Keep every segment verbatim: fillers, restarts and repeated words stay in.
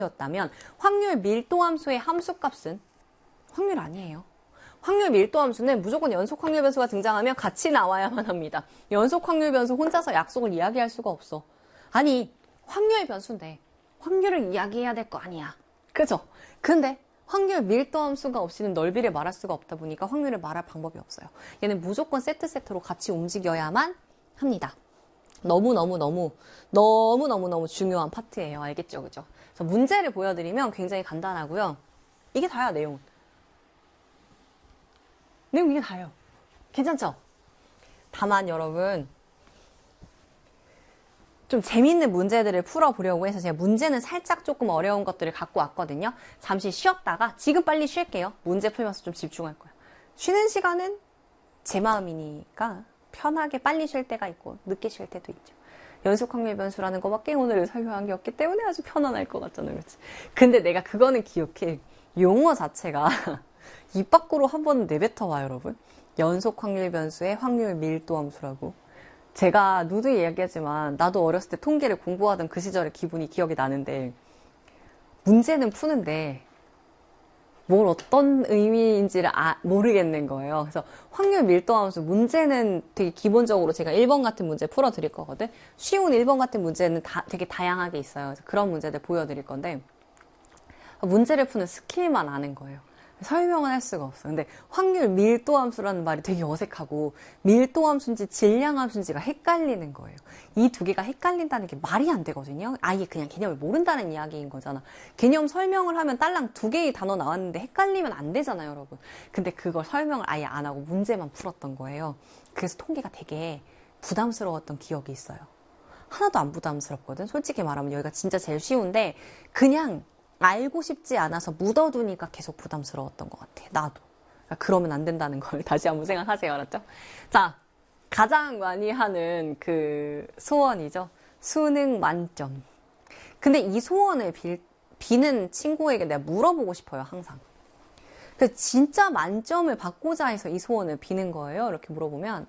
였다면 확률 밀도함수의 함수값은 확률 아니에요. 확률 밀도함수는 무조건 연속 확률 변수가 등장하면 같이 나와야만 합니다. 연속 확률 변수 혼자서 약속을 이야기할 수가 없어. 아니, 확률 변수인데 확률을 이야기해야 될 거 아니야. 그죠? 근데 확률 밀도함수가 없이는 넓이를 말할 수가 없다 보니까 확률을 말할 방법이 없어요. 얘는 무조건 세트 세트로 같이 움직여야만 합니다. 너무너무너무 너무너무너무 중요한 파트예요. 알겠죠? 그죠? 그래서 문제를 보여드리면 굉장히 간단하고요. 이게 다야, 내용은. 내용 이게 다예요. 괜찮죠? 다만 여러분 좀 재밌는 문제들을 풀어보려고 해서 제가 문제는 살짝 조금 어려운 것들을 갖고 왔거든요. 잠시 쉬었다가 지금 빨리 쉴게요. 문제 풀면서 좀 집중할 거예요. 쉬는 시간은 제 마음이니까 편하게 빨리 쉴 때가 있고 늦게 쉴 때도 있죠. 연속 확률 변수라는 거밖에 오늘 설명한 게 없기 때문에 아주 편안할 것 같잖아요. 그치? 근데 내가 그거는 기억해. 용어 자체가 입 밖으로 한 번 내뱉어봐, 여러분. 연속 확률 변수의 확률 밀도 함수라고. 제가 누드 이야기하지만 나도 어렸을 때 통계를 공부하던 그 시절의 기분이 기억이 나는데 문제는 푸는데 뭘 어떤 의미인지를 아, 모르겠는 거예요. 그래서 확률 밀도 함수 문제는 되게 기본적으로 제가 일 번 같은 문제 풀어드릴 거거든. 쉬운 일 번 같은 문제는 다 되게 다양하게 있어요. 그래서 그런 문제들 보여드릴 건데 문제를 푸는 스킬만 아는 거예요. 설명은 할 수가 없어. 근데 확률 밀도 함수라는 말이 되게 어색하고 밀도 함수인지 질량 함수인지가 헷갈리는 거예요. 이 두 개가 헷갈린다는 게 말이 안 되거든요. 아예 그냥 개념을 모른다는 이야기인 거잖아. 개념 설명을 하면 딸랑 두 개의 단어 나왔는데 헷갈리면 안 되잖아요, 여러분. 근데 그걸 설명을 아예 안 하고 문제만 풀었던 거예요. 그래서 통계가 되게 부담스러웠던 기억이 있어요. 하나도 안 부담스럽거든. 솔직히 말하면 여기가 진짜 제일 쉬운데 그냥 알고 싶지 않아서 묻어두니까 계속 부담스러웠던 것 같아. 나도. 그러니까 그러면 안 된다는 걸 다시 한번 생각하세요. 알았죠? 자, 가장 많이 하는 그 소원이죠. 수능 만점. 근데 이 소원을 빌, 비는 친구에게 내가 물어보고 싶어요. 항상. 그래서 진짜 만점을 받고자 해서 이 소원을 비는 거예요. 이렇게 물어보면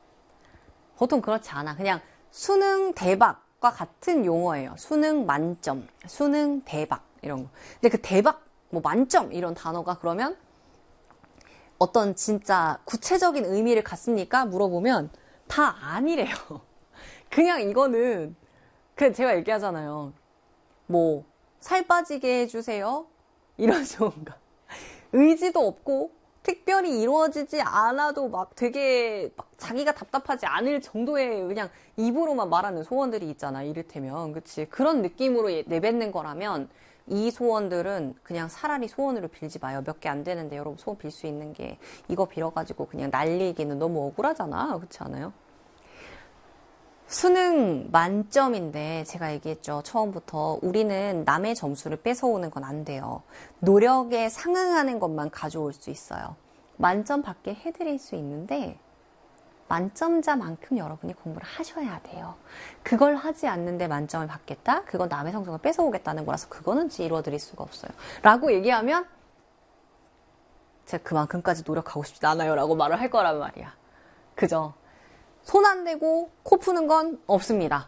보통 그렇지 않아. 그냥 수능 대박과 같은 용어예요. 수능 만점, 수능 대박. 이런 거. 근데 그 대박, 뭐 만점 이런 단어가 그러면 어떤 진짜 구체적인 의미를 갖습니까? 물어보면 다 아니래요. 그냥 이거는 그냥 제가 얘기하잖아요. 뭐 살 빠지게 해주세요. 이런 소원가. 의지도 없고 특별히 이루어지지 않아도 막 되게 막 자기가 답답하지 않을 정도의 그냥 입으로만 말하는 소원들이 있잖아. 이를테면 그치? 그런 느낌으로 내뱉는 거라면 이 소원들은 그냥 차라리 소원으로 빌지 마요. 몇 개 안 되는데 여러분 소원 빌 수 있는 게 이거 빌어가지고 그냥 날리기는 너무 억울하잖아. 그렇지 않아요? 수능 만점인데 제가 얘기했죠. 처음부터 우리는 남의 점수를 뺏어오는 건 안 돼요. 노력에 상응하는 것만 가져올 수 있어요. 만점 받게 해드릴 수 있는데 만점자만큼 여러분이 공부를 하셔야 돼요. 그걸 하지 않는데 만점을 받겠다? 그건 남의 성적을 뺏어오겠다는 거라서 그거는 이루어드릴 수가 없어요. 라고 얘기하면 제가 그만큼까지 노력하고 싶지 않아요 라고 말을 할 거란 말이야. 그죠? 손 안 대고 코 푸는 건 없습니다.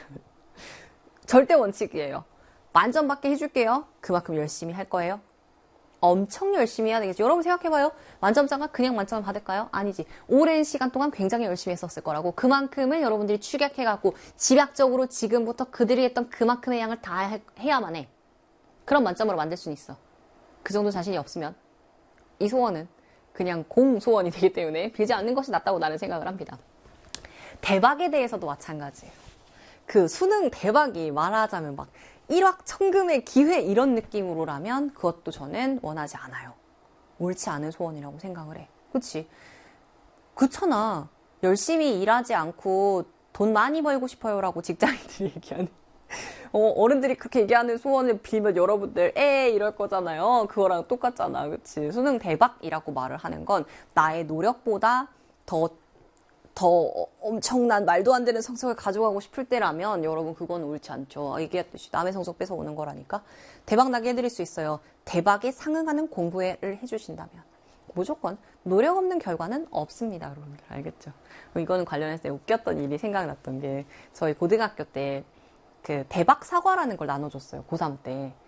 절대 원칙이에요. 만점 받게 해줄게요. 그만큼 열심히 할 거예요. 엄청 열심히 해야 되겠죠. 여러분 생각해봐요. 만점자가 그냥 만점을 받을까요? 아니지. 오랜 시간 동안 굉장히 열심히 했었을 거라고. 그만큼을 여러분들이 축약해갖고 집약적으로 지금부터 그들이 했던 그만큼의 양을 다 해야만 해. 그런 만점으로 만들 수는 있어. 그 정도 자신이 없으면 이 소원은 그냥 공소원이 되기 때문에 빌지 않는 것이 낫다고 나는 생각을 합니다. 대박에 대해서도 마찬가지예요. 그 수능 대박이 말하자면 막 일확천금의 기회 이런 느낌으로라면 그것도 저는 원하지 않아요. 옳지 않은 소원이라고 생각을 해. 그치? 그렇잖아. 열심히 일하지 않고 돈 많이 벌고 싶어요 라고 직장인들이 얘기하는 어, 어른들이 그렇게 얘기하는 소원을 빌면 여러분들 에 이럴 거잖아요. 그거랑 똑같잖아. 그치? 수능 대박이라고 말을 하는 건 나의 노력보다 더 더 엄청난 말도 안 되는 성적을 가져가고 싶을 때라면 여러분 그건 옳지 않죠. 얘기했듯이 남의 성적 뺏어오는 거라니까. 대박 나게 해드릴 수 있어요. 대박에 상응하는 공부를 해주신다면. 무조건 노력 없는 결과는 없습니다. 여러분들 알겠죠? 이거는 관련해서 웃겼던 일이 생각났던 게 저희 고등학교 때 그 대박 사과라는 걸 나눠줬어요. 고삼 때.